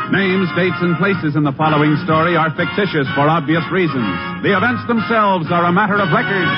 Names, dates, and places in the following story are fictitious for obvious reasons. The events themselves are a matter of record.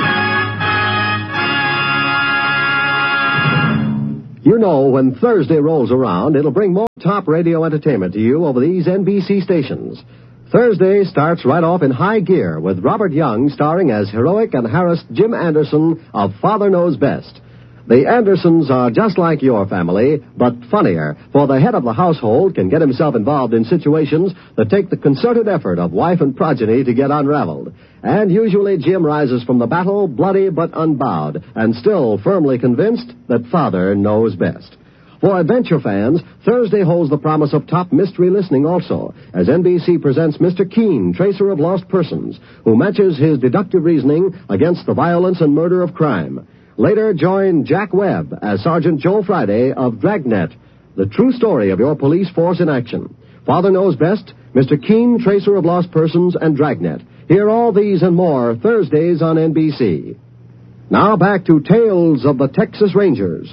You know, when Thursday rolls around, it'll bring more top radio entertainment to you over these NBC stations. Thursday starts right off in high gear with Robert Young starring as heroic and harassed Jim Anderson of Father Knows Best. The Andersons are just like your family, but funnier, for the head of the household can get himself involved in situations that take the concerted effort of wife and progeny to get unraveled. And usually Jim rises from the battle bloody but unbowed, and still firmly convinced that Father knows best. For adventure fans, Thursday holds the promise of top mystery listening also, as NBC presents Mr. Keen, tracer of lost persons, who matches his deductive reasoning against the violence and murder of crime. Later, join Jack Webb as Sergeant Joe Friday of Dragnet, the true story of your police force in action. Father Knows Best, Mr. Keen, Tracer of Lost Persons, and Dragnet. Hear all these and more Thursdays on NBC. Now back to Tales of the Texas Rangers.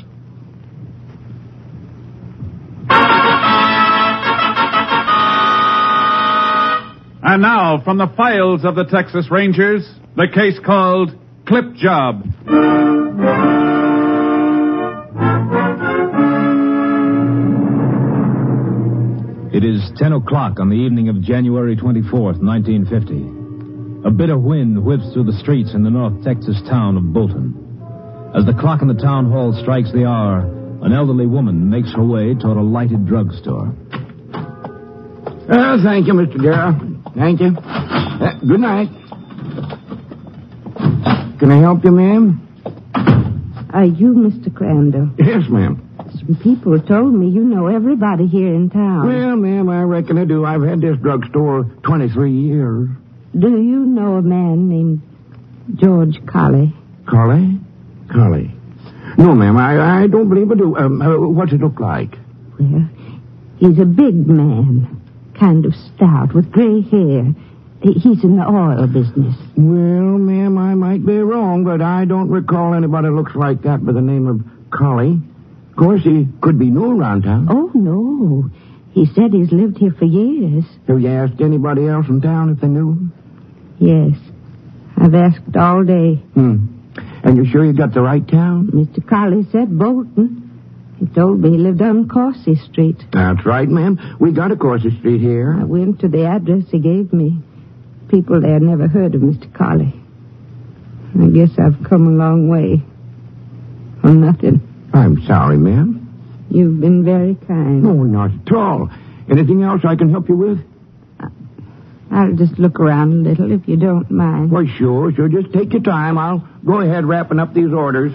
And now, from the files of the Texas Rangers, the case called Clip Job. It is 10 o'clock on the evening of January 24th, 1950. A bitter wind whips through the streets in the North Texas town of Bolton. As the clock in the town hall strikes the hour, an elderly woman makes her way toward a lighted drugstore. Thank you, Mr. Darrow. Thank you. Good night. Can I help you, ma'am? Are you Mr. Crandall? Yes, ma'am. Some people told me you know everybody here in town. Well, ma'am, I reckon I do. I've had this drugstore 23 years. Do you know a man named George Colley? Colley? Colley. No, ma'am, I don't believe I do. What's it look like? Well, he's a big man, kind of stout, with gray hair. He's in the oil business. Well, ma'am, I might be wrong, but I don't recall anybody looks like that by the name of Colley. Of course, he could be new around town. Oh, no. He said he's lived here for years. Have you asked anybody else in town if they knew him? Yes. I've asked all day. And you're sure you got the right town? Mr. Colley said Bolton. He told me he lived on Coursey Street. That's right, ma'am. We got a Coursey Street here. I went to the address he gave me. People there never heard of Mr. Colley. I guess I've come a long way. For nothing. I'm sorry, ma'am. You've been very kind. No, not at all. Anything else I can help you with? I'll just look around a little, if you don't mind. Why, sure. Just take your time. I'll go ahead wrapping up these orders.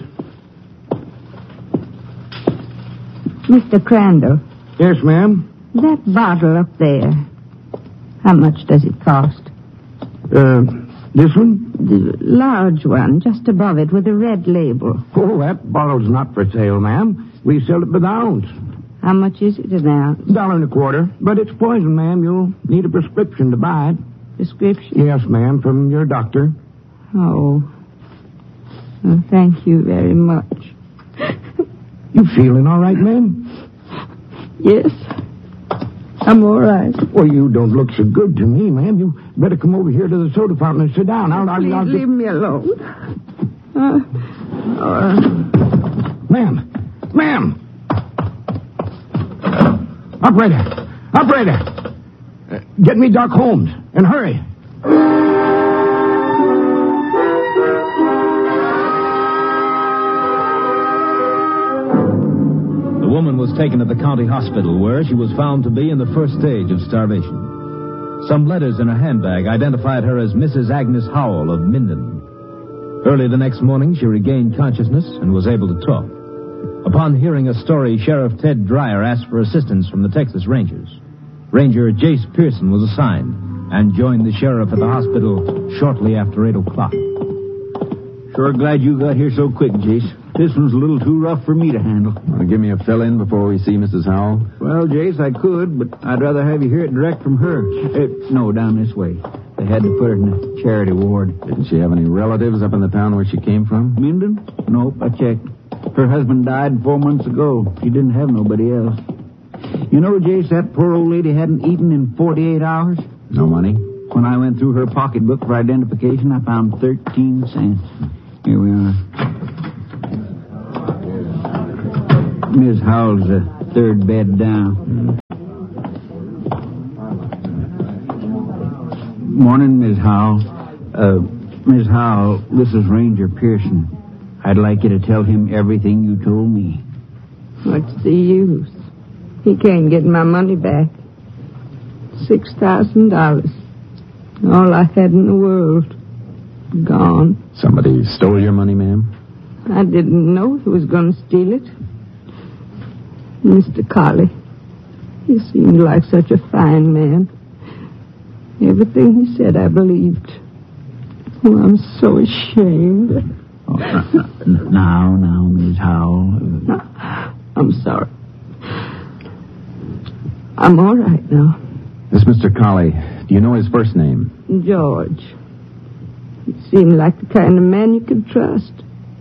Mr. Crandall. Yes, ma'am? That bottle up there, how much does it cost? This one? The large one, just above it, with a red label. Oh, that bottle's not for sale, ma'am. We sell it by the ounce. How much is it an ounce? $1.25. But it's poison, ma'am. You'll need a prescription to buy it. Prescription? Yes, ma'am, from your doctor. Oh. Well, thank you very much. You feeling all right, ma'am? Yes. I'm all right. Well, you don't look so good to me, ma'am. You better come over here to the soda fountain and sit down. Please leave me alone. Ma'am! Operator! Get me Doc Holmes, and hurry. The woman was taken to the county hospital, where she was found to be in the first stage of starvation. Some letters in her handbag identified her as Mrs. Agnes Howell of Minden. Early the next morning, she regained consciousness and was able to talk. Upon hearing a story, Sheriff Ted Dreyer asked for assistance from the Texas Rangers. Ranger Jace Pearson was assigned and joined the sheriff at the hospital shortly after 8 o'clock. Sure glad you got here so quick, Jace. This one's a little too rough for me to handle. Want to give me a fill-in before we see Mrs. Howell? Well, Jace, I could, but I'd rather have you hear it direct from her. No, down this way. They had to put her in the charity ward. Didn't she have any relatives up in the town where she came from? Minden? Nope, I checked. Her husband died 4 months ago. She didn't have nobody else. You know, Jace, that poor old lady hadn't eaten in 48 hours. No money? When I went through her pocketbook for identification, I found 13 cents. Here we are. Miss Howell's the third bed down. Morning, Miss Howell. Miss Howell, this is Ranger Pearson. I'd like you to tell him everything you told me. What's the use? He can't get my money back. $6,000. All I had in the world. Gone. Somebody stole your money, ma'am? I didn't know he was going to steal it. Mr. Colley. He seemed like such a fine man. Everything he said I believed. Oh, I'm so ashamed. Oh, now, Miss Howell. I'm sorry. I'm all right now. This Mr. Colley, do you know his first name? George. He seemed like the kind of man you could trust.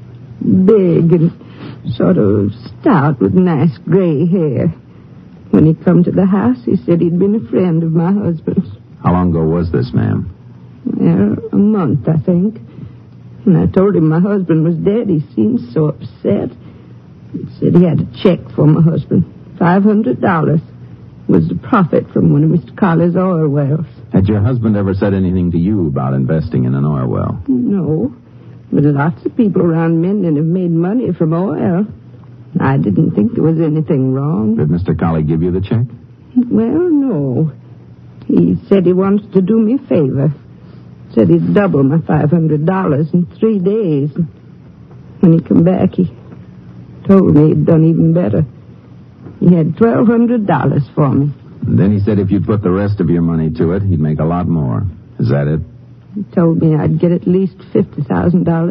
Big and sort of stout with nice gray hair. When he come to the house, he said he'd been a friend of my husband's. How long ago was this, ma'am? Well, a month, I think. When I told him my husband was dead, he seemed so upset. He said he had a check for my husband. $500 was the profit from one of Mr. Colley's oil wells. Had your husband ever said anything to you about investing in an oil well? No, but lots of people around Minden have made money from oil. I didn't think there was anything wrong. Did Mr. Colley give you the check? Well, no. He said he wants to do me a favor. Said he'd double my $500 in 3 days. When he come back, he told me he'd done even better. He had $1,200 for me. And then he said if you'd put the rest of your money to it, he'd make a lot more. Is that it? He told me I'd get at least $50,000.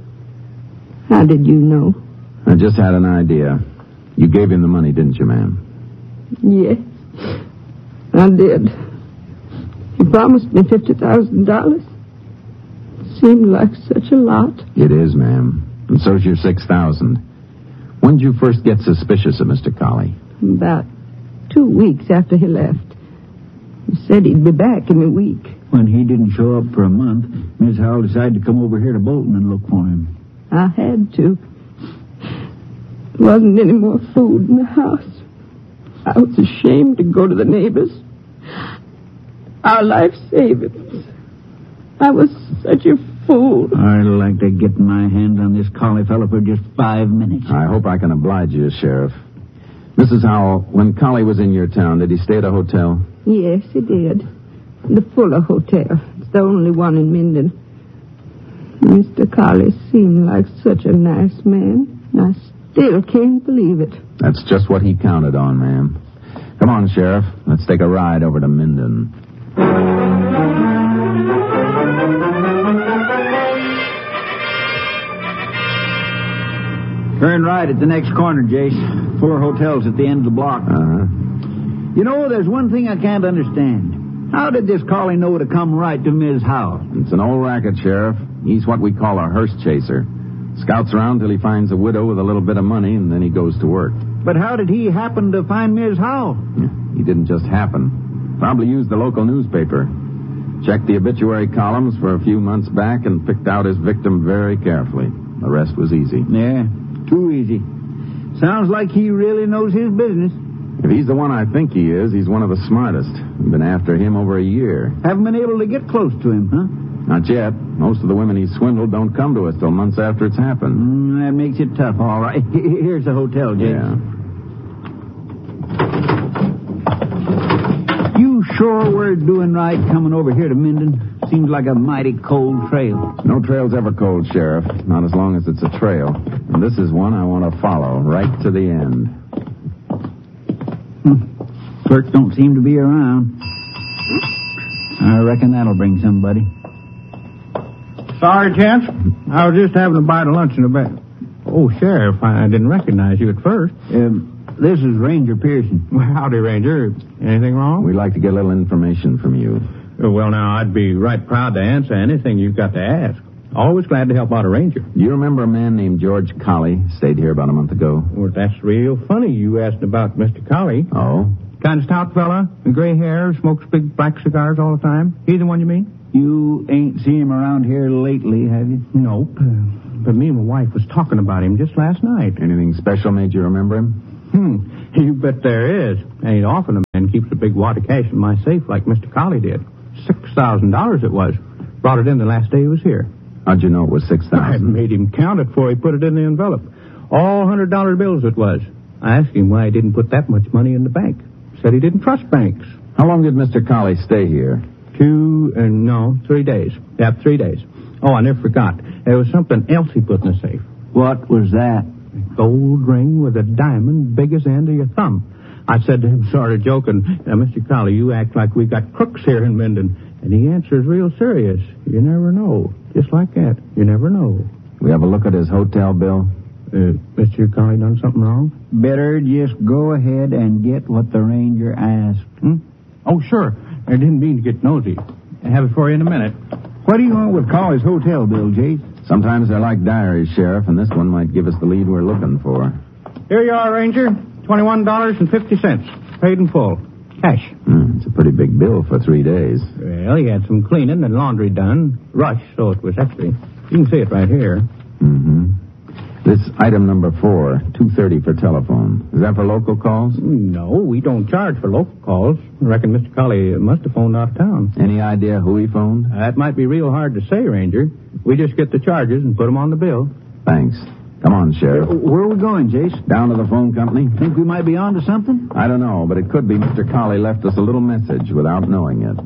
How did you know? I just had an idea. You gave him the money, didn't you, ma'am? Yes, I did. He promised me $50,000. Seemed like such a lot. It is, ma'am. And so's your $6,000. When did you first get suspicious of Mr. Colley? About 2 weeks after he left. He said he'd be back in a week. When he didn't show up for a month, Miss Howell decided to come over here to Bolton and look for him. I had to. There wasn't any more food in the house. I was ashamed to go to the neighbors. Our life savings. I was such a fool. I'd like to get my hands on this Colley fellow for just 5 minutes. I hope I can oblige you, Sheriff. Mrs. Howell, when Colley was in your town, did he stay at a hotel? Yes, he did. The Fuller Hotel. It's the only one in Minden. Mr. Colley seemed like such a nice man. I still can't believe it. That's just what he counted on, ma'am. Come on, Sheriff. Let's take a ride over to Minden. Turn right at the next corner, Jace. Fuller Hotel's at the end of the block. Uh-huh. You know, there's one thing I can't understand. How did this Colley know to come right to Ms. Howell? It's an old racket, Sheriff. He's what we call a hearse chaser. Scouts around till he finds a widow with a little bit of money, and then he goes to work. But how did he happen to find Ms. Howell? He didn't just happen. Probably used the local newspaper. Checked the obituary columns for a few months back and picked out his victim very carefully. The rest was easy. Yeah, too easy. Sounds like he really knows his business. If he's the one I think he is, he's one of the smartest. We've been after him over a year. Haven't been able to get close to him, huh? Not yet. Most of the women he's swindled don't come to us till months after it's happened. That makes it tough, all right. Here's the hotel, James. Yeah. You sure we're doing right coming over here to Minden? Seems like a mighty cold trail. No trail's ever cold, Sheriff. Not as long as it's a trail. And this is one I want to follow right to the end. Clerks don't seem to be around. I reckon that'll bring somebody. Sorry, gents. I was just having a bite of lunch in the back. Oh, Sheriff, I didn't recognize you at first. This is Ranger Pearson. Well, howdy, Ranger. Anything wrong? We'd like to get a little information from you. Well, now, I'd be right proud to answer anything you've got to ask. Always glad to help out a ranger. Do you remember a man named George Colley? Stayed here about a month ago. Well, that's real funny you asked about Mr. Colley. Oh? Kind of stout fella, with gray hair, smokes big black cigars all the time. He's the one you mean? You ain't seen him around here lately, have you? Nope. But me and my wife was talking about him just last night. Anything special made you remember him? You bet there is. Ain't often a man keeps a big wad of cash in my safe like Mr. Colley did. $6,000 it was. Brought it in the last day he was here. How'd you know it was $6,000? I made him count it before he put it in the envelope. All $100 bills it was. I asked him why he didn't put that much money in the bank. Said he didn't trust banks. How long did Mr. Colley stay here? 3 days. Yeah, 3 days. Oh, I never forgot. There was something else he put in the safe. What was that? A gold ring with a diamond big as the end of your thumb. I said to him, sort of joking, now, Mr. Colley, you act like we got crooks here in Minden. And he answers real serious. You never know. Just like that. You never know. We have a look at his hotel bill? Mr. Colley done something wrong? Better just go ahead and get what the ranger asked. Oh, sure. I didn't mean to get nosy. I'll have it for you in a minute. What do you want with Colley's hotel bill, Jace? Sometimes they're like diaries, Sheriff, and this one might give us the lead we're looking for. Here you are, Ranger. $21.50. Paid in full. Cash. It's a pretty big bill for 3 days. Well, he had some cleaning and laundry done. Rush, so it was extra. You can see it right here. This item number 4, $2.30 for telephone. Is that for local calls? No, we don't charge for local calls. I reckon Mr. Colley must have phoned out of town. Any idea who he phoned? That might be real hard to say, Ranger. We just get the charges and put them on the bill. Thanks. Come on, Sheriff. Where are we going, Jace? Down to the phone company? Think we might be on to something? I don't know, but it could be Mr. Colley left us a little message without knowing it.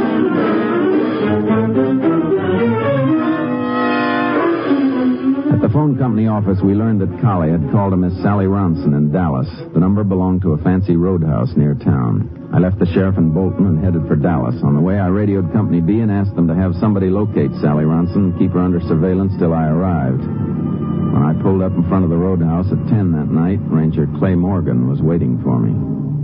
At the phone company office, we learned that Colley had called a Miss Sally Ronson in Dallas. The number belonged to a fancy roadhouse near town. I left the sheriff in Bolton and headed for Dallas. On the way, I radioed Company B and asked them to have somebody locate Sally Ronson and keep her under surveillance till I arrived. When I pulled up in front of the roadhouse at 10 that night, Ranger Clay Morgan was waiting for me.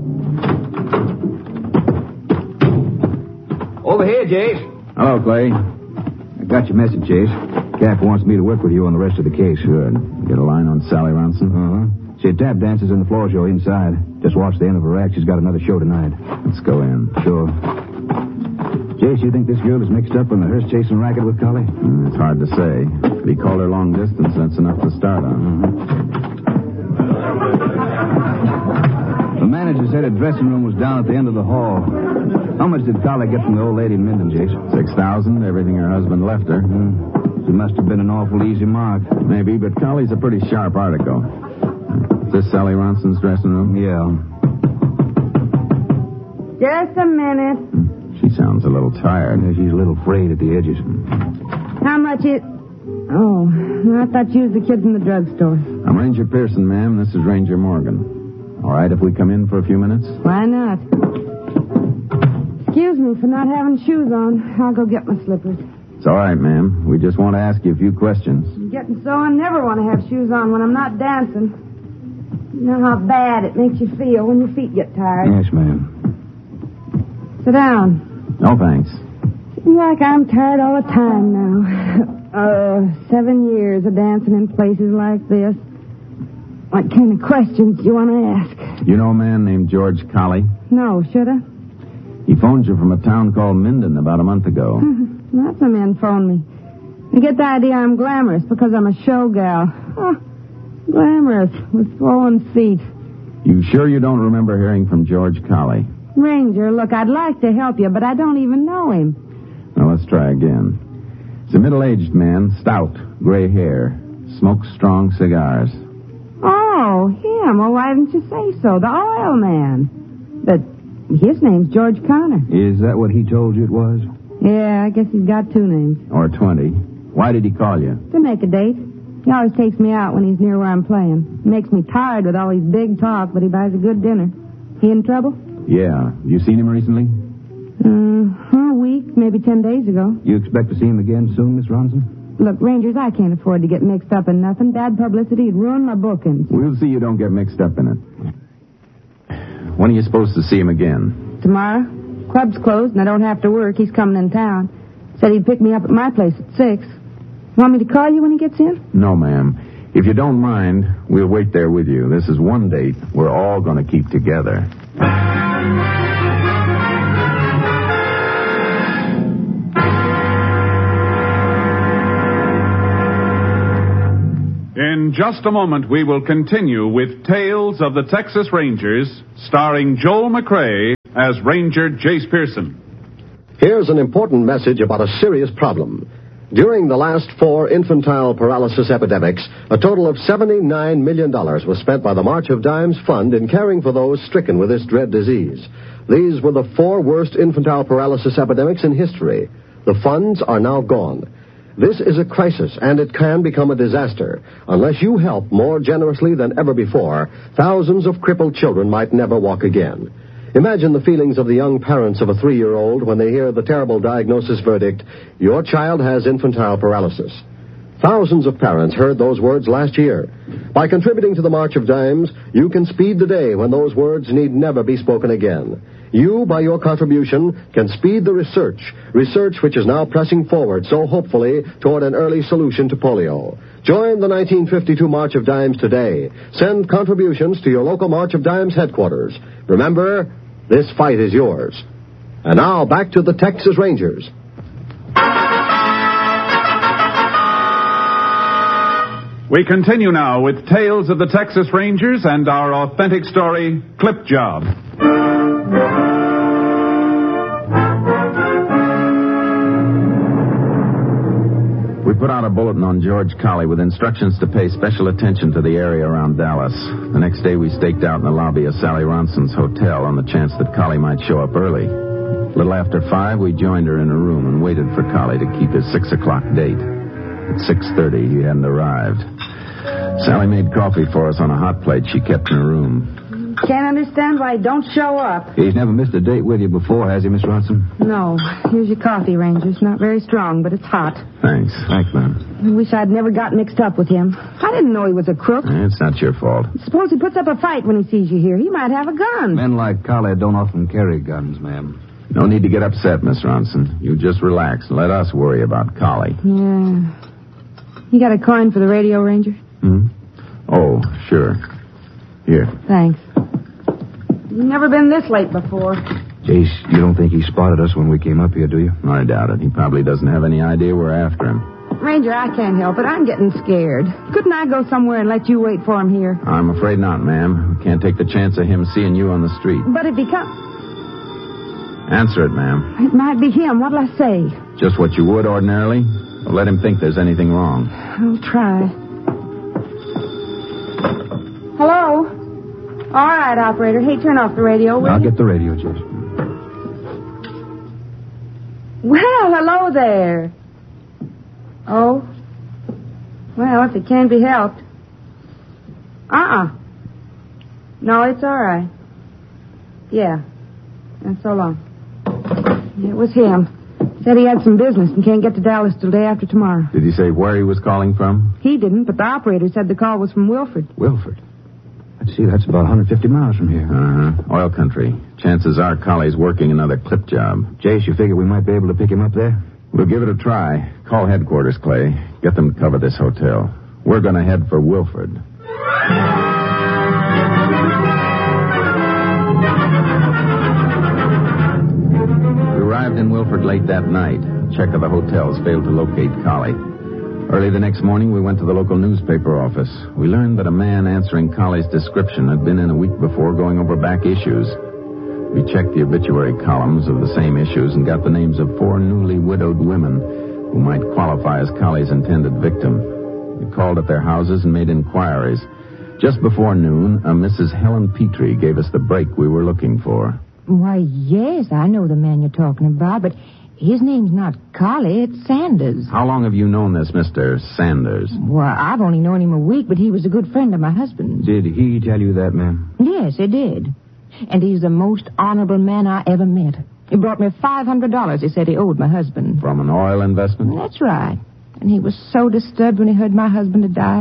Over here, Jace. Hello, Clay. I got your message, Jace. Cap wants me to work with you on the rest of the case. Good. Get a line on Sally Ronson? She tap dances in the floor show inside. Just watch the end of her act. She's got another show tonight. Let's go in. Sure. Jace, you think this girl is mixed up in the hearse-chasing racket with Colley? It's hard to say. If he called her long distance, that's enough to start on. The manager said her dressing room was down at the end of the hall. How much did Colley get from the old lady in Minden, Jace? $6,000, everything her husband left her. She must have been an awful easy mark. Maybe, but Colley's a pretty sharp article. Is this Sally Ronson's dressing room? Yeah. Just a minute. She sounds a little tired. Yeah, she's a little frayed at the edges. How much is... Oh, I thought you was the kid from the drugstore. I'm Ranger Pearson, ma'am. This is Ranger Morgan. All right if we come in for a few minutes? Why not? Excuse me for not having shoes on. I'll go get my slippers. It's all right, ma'am. We just want to ask you a few questions. I'm getting so I never want to have shoes on when I'm not dancing. You know how bad it makes you feel when your feet get tired. Yes, ma'am. Sit down. No, thanks. Seems like I'm tired all the time now. 7 years of dancing in places like this. What kind of questions do you want to ask? You know a man named George Colley? No, should I? He phoned you from a town called Minden about a month ago. Lots of men phone me. They get the idea I'm glamorous because I'm a show gal. Oh, glamorous with swollen feet. You sure you don't remember hearing from George Colley? Ranger, look, I'd like to help you, but I don't even know him. Now, let's try again. He's a middle-aged man, stout, gray hair, smokes strong cigars. Oh, him. Well, why didn't you say so? The oil man. But his name's George Connor. Is that what he told you it was? Yeah, I guess he's got 2 names. Or 20. Why did he call you? To make a date. He always takes me out when he's near where I'm playing. He makes me tired with all his big talk, but he buys a good dinner. He in trouble? Yeah. You seen him recently? A week, maybe 10 days ago. You expect to see him again soon, Miss Ronson? Look, Rangers, I can't afford to get mixed up in nothing. Bad publicity would ruin my bookings. We'll see you don't get mixed up in it. When are you supposed to see him again? Tomorrow. Club's closed and I don't have to work. He's coming in town. Said he'd pick me up at my place at 6. Want me to call you when he gets in? No, ma'am. If you don't mind, we'll wait there with you. This is one date we're all going to keep together. In just a moment, we will continue with Tales of the Texas Rangers, starring Joel McRae as Ranger Jace Pearson. Here's an important message about a serious problem. During the last 4 infantile paralysis epidemics, a total of $79 million was spent by the March of Dimes Fund in caring for those stricken with this dread disease. These were the 4 worst infantile paralysis epidemics in history. The funds are now gone. This is a crisis, and it can become a disaster. Unless you help more generously than ever before, thousands of crippled children might never walk again. Imagine the feelings of the young parents of a 3-year-old when they hear the terrible diagnosis verdict, your child has infantile paralysis. Thousands of parents heard those words last year. By contributing to the March of Dimes, you can speed the day when those words need never be spoken again. You, by your contribution, can speed the research which is now pressing forward so hopefully toward an early solution to polio. Join the 1952 March of Dimes today. Send contributions to your local March of Dimes headquarters. Remember, this fight is yours. And now, back to the Texas Rangers. We continue now with Tales of the Texas Rangers and our authentic story, Clip Job. We put out a bulletin on George Colley with instructions to pay special attention to the area around Dallas. The next day we staked out in the lobby of Sally Ronson's hotel on the chance that Colley might show up early. A little after 5, we joined her in her room and waited for Colley to keep his 6 o'clock date. At 6:30, he hadn't arrived. Sally made coffee for us on a hot plate she kept in her room. Can't understand why he don't show up. He's never missed a date with you before, has he, Miss Ronson? No. Here's your coffee, Ranger. It's not very strong, but it's hot. Thanks. Thanks, ma'am. I wish I'd never got mixed up with him. I didn't know he was a crook. It's not your fault. Suppose he puts up a fight when he sees you here. He might have a gun. Men like Colley don't often carry guns, ma'am. No need to get upset, Miss Ronson. You just relax and let us worry about Colley. Yeah. You got a coin for the radio, Ranger? Oh, sure. Here. Thanks. You've never been this late before. Jace, you don't think he spotted us when we came up here, do you? I doubt it. He probably doesn't have any idea we're after him. Ranger, I can't help it. I'm getting scared. Couldn't I go somewhere and let you wait for him here? I'm afraid not, ma'am. We can't take the chance of him seeing you on the street. But if he comes... Answer it, ma'am. It might be him. What'll I say? Just what you would ordinarily? Or let him think there's anything wrong. I'll try. Hello? All right, operator. Hey, turn off the radio, will I'll you? get the radio, Jace. Well, hello there. Oh? Well, if it can be helped. No, it's all right. Yeah. And so long. It was him. Said he had some business and can't get to Dallas till day after tomorrow. Did he say where he was calling from? He didn't, but the operator said the call was from Wilford. Wilford? Let's see, that's about 150 miles from here. Oil country. Chances are Colley's working another clip job. Jace, you figure we might be able to pick him up there? We'll give it a try. Call headquarters, Clay. Get them to cover this hotel. We're going to head for Wilford. We arrived in Wilford late that night. Check of the hotels failed to locate Colley. Early the next morning, we went to the local newspaper office. We learned that a man answering Colley's description had been in a week before going over back issues. We checked the obituary columns of the same issues and got the names of 4 newly widowed women who might qualify as Colley's intended victim. We called at their houses and made inquiries. Just before noon, a Mrs. Helen Petrie gave us the break we were looking for. Why, yes, I know the man you're talking about, but his name's not Colley, it's Sanders. How long have you known this Mr. Sanders? Well, I've only known him a week, but he was a good friend of my husband's. Did he tell you that, ma'am? Yes, he did. And he's the most honorable man I ever met. He brought me $500 he said he owed my husband. From an oil investment? That's right. And he was so disturbed when he heard my husband had died.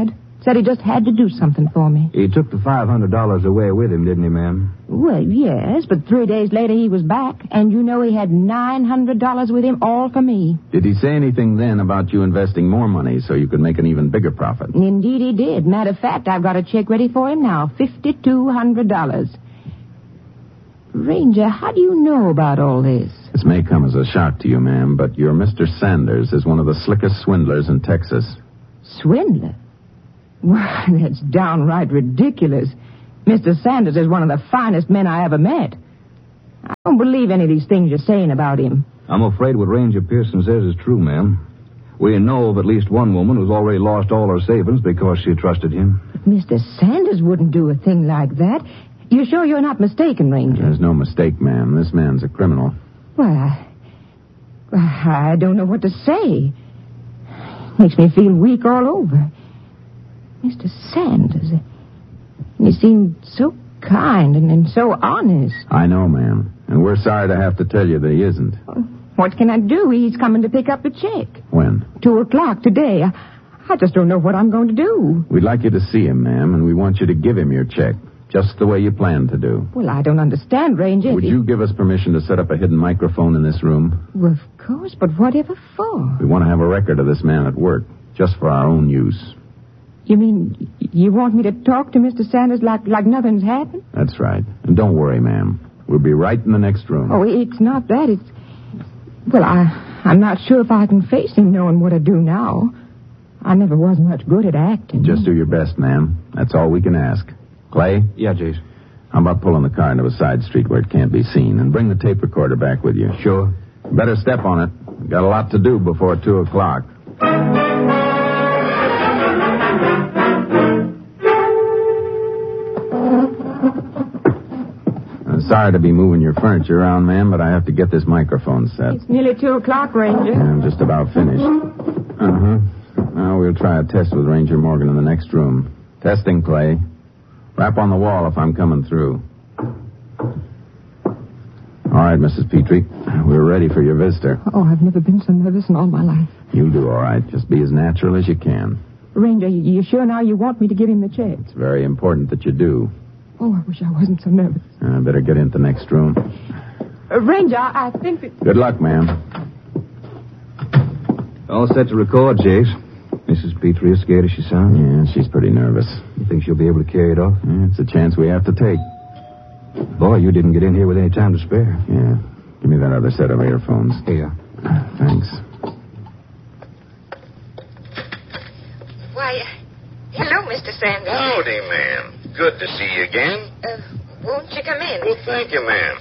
Said he just had to do something for me. He took the $500 away with him, didn't he, ma'am? Well, yes, but 3 days later he was back, and you know he had $900 with him, all for me. Did he say anything then about you investing more money so you could make an even bigger profit? Indeed he did. Matter of fact, I've got a check ready for him now, $5,200. Ranger, how do you know about all this? This may come as a shock to you, ma'am, but your Mr. Sanders is one of the slickest swindlers in Texas. Swindler? Well, that's downright ridiculous. Mr. Sanders is one of the finest men I ever met. I don't believe any of these things you're saying about him. I'm afraid what Ranger Pearson says is true, ma'am. We know of at least one woman who's already lost all her savings because she trusted him. Mr. Sanders wouldn't do a thing like that. You sure you're not mistaken, Ranger? There's no mistake, ma'am. This man's a criminal. Well, I don't know what to say. Makes me feel weak all over. Mr. Sanders, he seemed so kind and so honest. I know, ma'am. And we're sorry to have to tell you that he isn't. What can I do? He's coming to pick up the check. When? 2:00 today. I just don't know what I'm going to do. We'd like you to see him, ma'am, and we want you to give him your check, just the way you planned to do. Well, I don't understand, Ranger. Would you give us permission to set up a hidden microphone in this room? Well, of course, but whatever for? We want to have a record of this man at work, just for our own use. You mean you want me to talk to Mr. Sanders like nothing's happened? That's right. And don't worry, ma'am. We'll be right in the next room. Oh, it's not that. It's... Well, I'm not sure if I can face him knowing what I do now. I never was much good at acting. Just do your best, ma'am. That's all we can ask. Clay? Yeah, Jace. How about pulling the car into a side street where it can't be seen? And bring the tape recorder back with you. Sure. Better step on it. We've got a lot to do before 2:00. Sorry to be moving your furniture around, ma'am, but I have to get this microphone set. It's nearly 2:00, Ranger. Yeah, I'm just about finished. Uh-huh. Now we'll try a test with Ranger Morgan in the next room. Testing, Clay. Rap on the wall if I'm coming through. All right, Mrs. Petrie. We're ready for your visitor. Oh, I've never been so nervous in all my life. You'll do all right. Just be as natural as you can. Ranger, you sure now you want me to give him the check? It's very important that you do. Oh, I wish I wasn't so nervous. I better get into the next room. Ranger, I think that... Good luck, ma'am. All set to record, Jace. Mrs. Petrie as scared as she sounds? Yeah, she's pretty nervous. You think she'll be able to carry it off? Yeah, it's a chance we have to take. Boy, you didn't get in here with any time to spare. Yeah. Give me that other set of earphones. Here. Thanks. Why, hello, Mr. Sanders. Howdy, ma'am. Good to see you again. Won't you come in? Well, thank you, ma'am.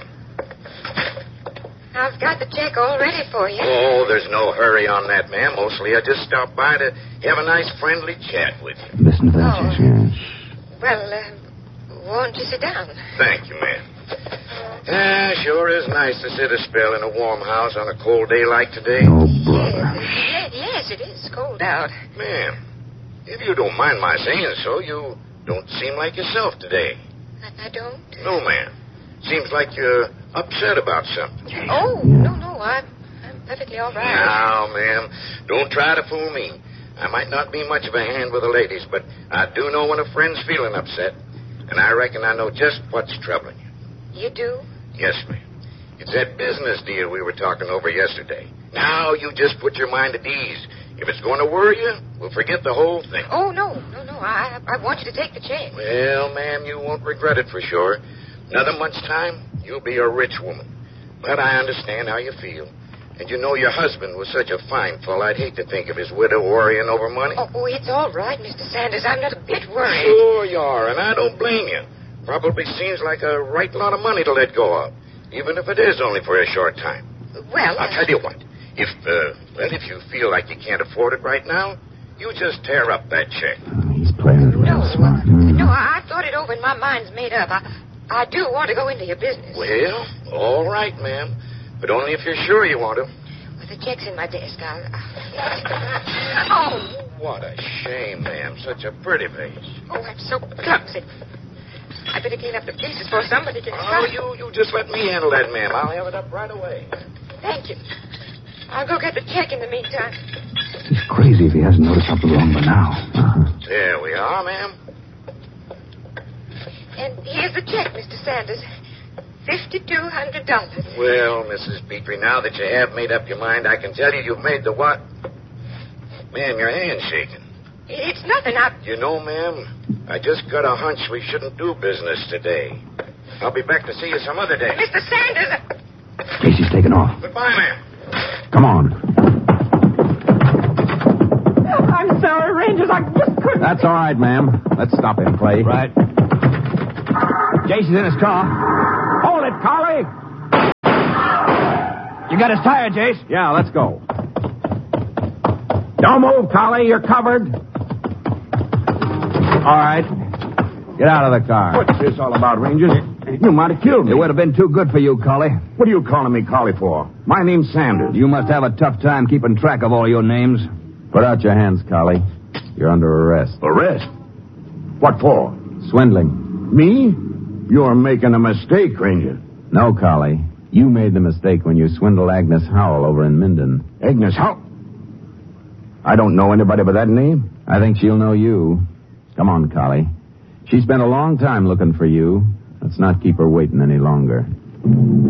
I've got the check all ready for you. Oh, there's no hurry on that, ma'am. Mostly I just stopped by to have a nice friendly chat with you. Listen to that, Jace. Yeah. Well, won't you sit down? Thank you, ma'am. Sure is nice to sit a spell in a warm house on a cold day like today. Oh, brother. Yes, it is cold out. Ma'am, if you don't mind my saying so, you don't seem like yourself today. I don't? No, ma'am. Seems like you're upset about something. Oh, no, I'm perfectly all right. Now, ma'am, don't try to fool me. I might not be much of a hand with the ladies, but I do know when a friend's feeling upset, and I reckon I know just what's troubling you. You do? Yes, ma'am. It's that business deal we were talking over yesterday. Now you just put your mind at ease. If it's going to worry you, we'll forget the whole thing. Oh, no. I want you to take the check. Well, ma'am, you won't regret it for sure. Another month's time, you'll be a rich woman. But I understand how you feel. And you know your husband was such a fine fellow, I'd hate to think of his widow worrying over money. Oh, it's all right, Mr. Sanders. I'm not a bit worried. Sure you are, and I don't blame you. Probably seems like a right lot of money to let go of, even if it is only for a short time. Well, I'll tell you what. If you feel like you can't afford it right now, you just tear up that check. He's playing it real smart. No, I thought it over and my mind's made up. I do want to go into your business. Well, all right, ma'am. But only if you're sure you want to. Well, the check's in my desk. Oh! What a shame, ma'am. Such a pretty vase. Oh, I'm so clumsy. I better clean up the pieces before somebody gets Oh, you just let me handle that, ma'am. I'll have it up right away. Thank you. I'll go get the check in the meantime. He's crazy if he hasn't noticed something wrong by now. There we are, ma'am. And here's the check, Mr. Sanders. $5,200. Well, Mrs. Petrie, now that you have made up your mind, I can tell you you've made the what? Ma'am, your hand's shaking. It's nothing. You know, ma'am, I just got a hunch we shouldn't do business today. I'll be back to see you some other day. Mr. Sanders! Casey's taken off. Goodbye, ma'am. Come on. I'm sorry, Rangers. I just couldn't. That's all right, ma'am. Let's stop him, Clay. Right. Jason's in his car. Hold it, Collie! You got his tire, Jace? Yeah, let's go. Don't move, Collie. You're covered. All right. Get out of the car. What's this all about, Rangers? You might have killed me. It would have been too good for you, Collie. What are you calling me Collie for? My name's Sanders. You must have a tough time keeping track of all your names. Put out your hands, Collie. You're under arrest. Arrest? What for? Swindling. Me? You're making a mistake, Ranger. No, Collie. You made the mistake when you swindled Agnes Howell over in Minden. Agnes Howell? I don't know anybody by that name. I think she'll know you. Come on, Collie. She spent a long time looking for you. Let's not keep her waiting any longer.